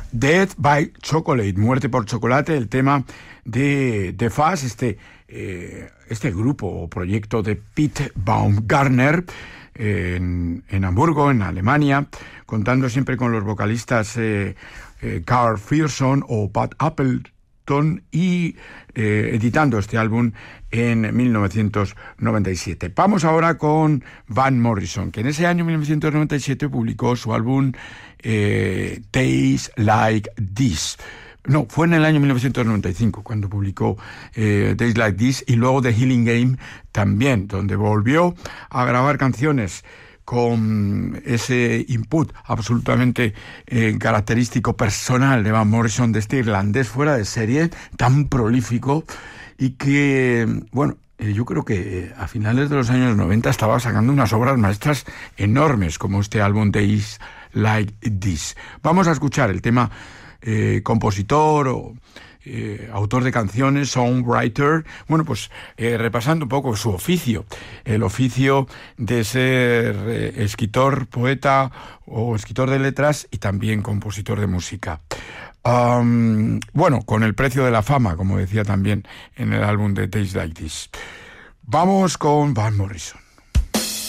Death by Chocolate, Muerte por Chocolate, el tema de Fuzz, este grupo o proyecto de Pete Baumgartner en Hamburgo, en Alemania, contando siempre con los vocalistas Carl Pearson o Pat Appleton y editando este álbum en 1997. Vamos ahora con Van Morrison, que en ese año 1997 publicó su álbum Days Like This. No, fue en el año 1995 cuando publicó Days Like This, y luego The Healing Game también, donde volvió a grabar canciones con ese input absolutamente característico personal de Van Morrison, de este irlandés fuera de serie, tan prolífico, y que, bueno, yo creo que a finales de los años 90 estaba sacando unas obras maestras enormes, como este álbum Days Like This. Vamos a escuchar el tema compositor o autor de canciones, songwriter, bueno, pues repasando un poco su oficio, el oficio de ser escritor, poeta o escritor de letras y también compositor de música. Bueno, con el precio de la fama, como decía también en el álbum de Days Like This. Vamos con Van Morrison.